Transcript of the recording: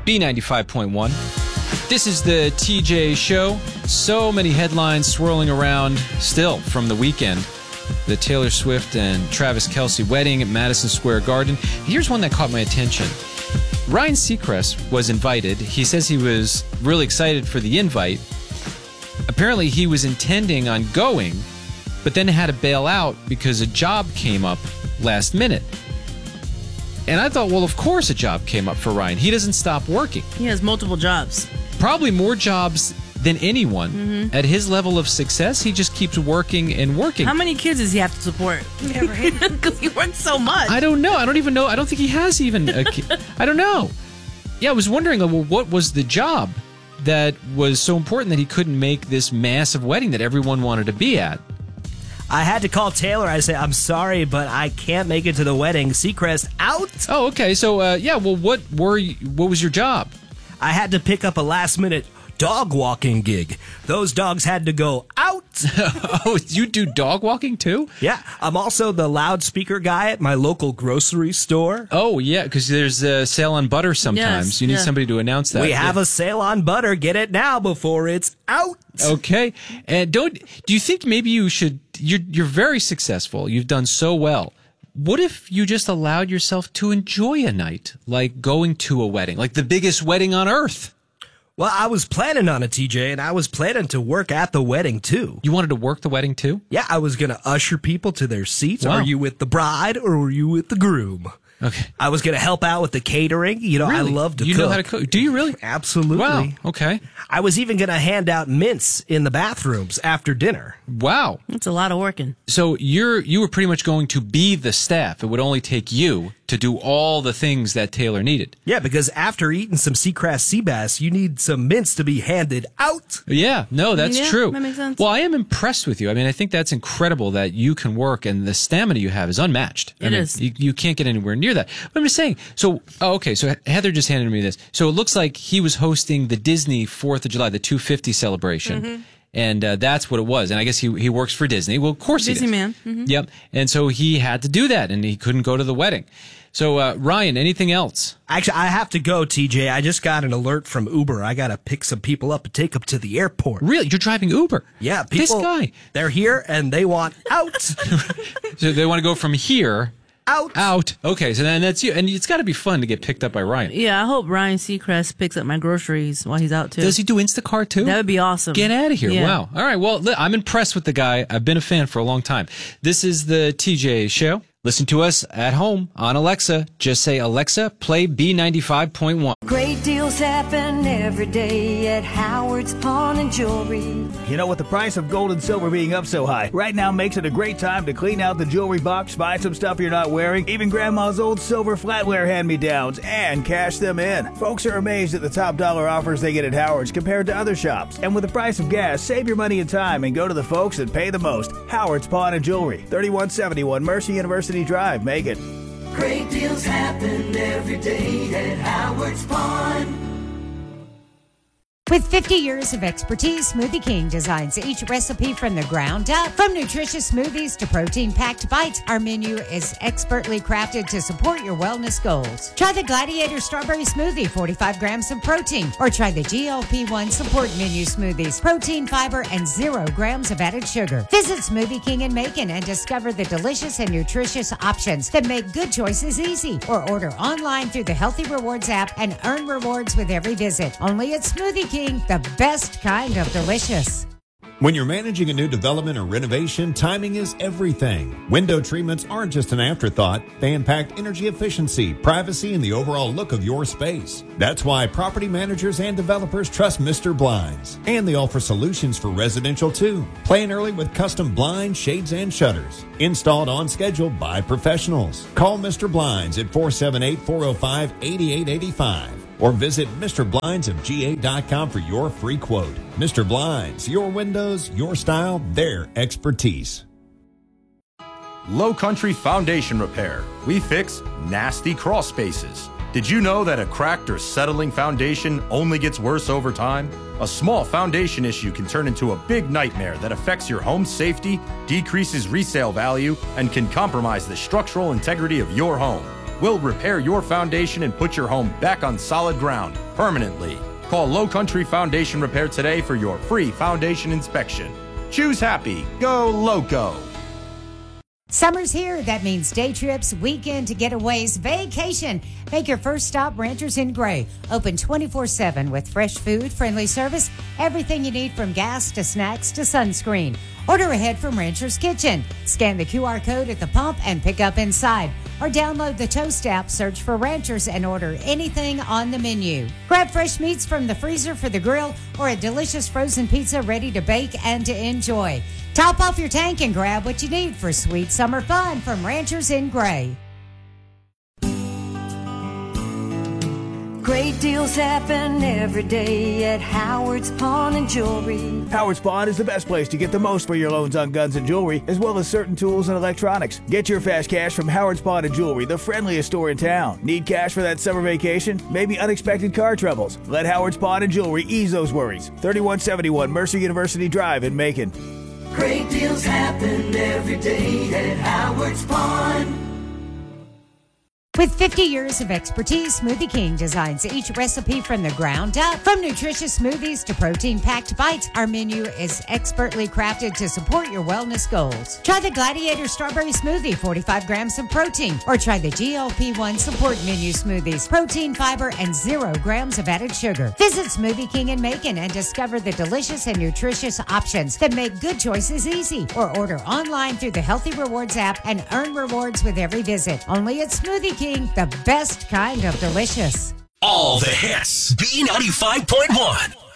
B95.1. This is the TJ Show. So many headlines swirling around still from the weekend. The Taylor Swift and Travis Kelce wedding at Madison Square Garden. Here's one that caught my attention. Ryan Seacrest was invited. He says he was really excited for the invite. Apparently, he was intending on going, but then had to bail out because a job came up last minute. And I thought, well, of course a job came up for Ryan. He doesn't stop working. He has multiple jobs. Probably more jobs than anyone. At his level of success, he just keeps working and working. How many kids does he have to support? Because he works so much. I don't know. I don't even know. I don't think he has even a kid. I don't know. Yeah, I was wondering, well, what was the job that was so important that he couldn't make this massive wedding that everyone wanted to be at? I had to call Taylor. I said, I'm sorry, but I can't make it to the wedding. Seacrest out. Oh, okay. So, well, what was your job? I had to pick up a last-minute dog walking gig. Those dogs had to go out. Oh, you do dog walking too? Yeah, I'm also the loudspeaker guy at my local grocery store. Oh, yeah, because there's a sale on butter sometimes. Yes, you need somebody to announce that. We have a sale on butter. Get it now before it's out. Okay. And do you think maybe you should, you're very successful. You've done so well. What if you just allowed yourself to enjoy a night, like going to a wedding, like the biggest wedding on earth? Well, I was planning on it, TJ, and I was planning to work at the wedding, too. You wanted to work the wedding, too? Yeah, I was going to usher people to their seats. Wow. Are you with the bride or are you with the groom? Okay. I was going to help out with the catering. You know, Really? I love to You cook. know how to cook? Do you really? Absolutely. Wow. Okay. I was even going to hand out mints in the bathrooms after dinner. Wow. That's a lot of working. So you were pretty much going to be the staff. It would only take you to do all the things that Taylor needed. Yeah, because after eating some Seacrest sea bass, you need some mints to be handed out. Yeah, no, that's Yeah, true. that makes sense. Well, I am impressed with you. I mean, I think that's incredible that you can work, and the stamina you have is unmatched. It is. You can't get anywhere near that. But I'm just saying, so Heather just handed me this. So it looks like he was hosting the Disney 4th of July, the 250 celebration. And that's what it was. And I guess he works for Disney. Well, of course he does. Busy man. Yep. And so he had to do that, and he couldn't go to the wedding. So, Ryan, anything else? Actually, I have to go, TJ. I just got an alert from Uber. I got to pick some people up and take them to the airport. Really? You're driving Uber? Yeah, people. This guy. They're here and they want out. So they want to go from here out. Okay, so then that's you. And it's got to be fun to get picked up by Ryan. Yeah, I hope Ryan Seacrest picks up my groceries while he's out, too. Does he do Instacart, too? That would be awesome. Get out of here. Yeah. Wow. All right, well, I'm impressed with the guy. I've been a fan for a long time. This is the TJ Show. Listen to us at home on Alexa. Just say, Alexa, play B95.1. Great deals happen every day at Howard's Pawn and Jewelry. You know, with the price of gold and silver being up so high, right now makes it a great time to clean out the jewelry box, buy some stuff you're not wearing, even grandma's old silver flatware hand-me-downs, and cash them in. Folks are amazed at the top dollar offers they get at Howard's compared to other shops. And with the price of gas, save your money and time and go to the folks that pay the most. Howard's Pawn and Jewelry, 3171 Mercy University Drive, Macon. Great deals happen every day at Howard's Pawn. With 50 years of expertise, Smoothie King designs each recipe from the ground up. From nutritious smoothies to protein-packed bites, our menu is expertly crafted to support your wellness goals. Try the Gladiator Strawberry Smoothie, 45 grams of protein. Or try the GLP-1 Support Menu Smoothies, protein, fiber, and 0 grams of added sugar. Visit Smoothie King in Macon and discover the delicious and nutritious options that make good choices easy. Or order online through the Healthy Rewards app and earn rewards with every visit. Only at Smoothie King. The best kind of delicious. When you're managing a new development or renovation, timing is everything. Window treatments aren't just an afterthought. They impact energy efficiency, privacy, and the overall look of your space. That's why property managers and developers trust Mr. Blinds. And they offer solutions for residential too. Plan early with custom blinds, shades, and shutters. Installed on schedule by professionals. Call Mr. Blinds at 478-405-8885. Or visit MrBlindsofGA.com for your free quote. Mr. Blinds, your windows, your style, their expertise. Low Country Foundation Repair. We fix nasty crawl spaces. Did you know that a cracked or settling foundation only gets worse over time? A small foundation issue can turn into a big nightmare that affects your home's safety, decreases resale value, and can compromise the structural integrity of your home. We'll repair your foundation and put your home back on solid ground permanently. Call Low Country Foundation Repair today for your free foundation inspection. Choose happy. Go Loco. Summer's here. That means day trips, weekend getaways, vacation. Make your first stop Ranchers in Gray. Open 24/7 with fresh food, friendly service, everything you need from gas to snacks to sunscreen. Order ahead from Rancher's Kitchen. Scan the QR code at the pump and pick up inside. Or download the Toast app, search for Ranchers, and order anything on the menu. Grab fresh meats from the freezer for the grill or a delicious frozen pizza ready to bake and to enjoy. Top off your tank and grab what you need for sweet summer fun from Ranchers in Gray. Great deals happen every day at Howard's Pawn and Jewelry. Howard's Pawn is the best place to get the most for your loans on guns and jewelry, as well as certain tools and electronics. Get your fast cash from Howard's Pawn and Jewelry, the friendliest store in town. Need cash for that summer vacation? Maybe unexpected car troubles? Let Howard's Pawn and Jewelry ease those worries. 3171 Mercer University Drive in Macon. Great deals happen every day at Howard's Pawn. With 50 years of expertise, Smoothie King designs each recipe from the ground up. From nutritious smoothies to protein-packed bites, our menu is expertly crafted to support your wellness goals. Try the Gladiator Strawberry Smoothie, 45 grams of protein. Or try the GLP-1 Support Menu Smoothies, protein, fiber, and 0 grams of added sugar. Visit Smoothie King in Macon and discover the delicious and nutritious options that make good choices easy. Or order online through the Healthy Rewards app and earn rewards with every visit. Only at Smoothie King, the best kind of delicious. All the hits. B95.1.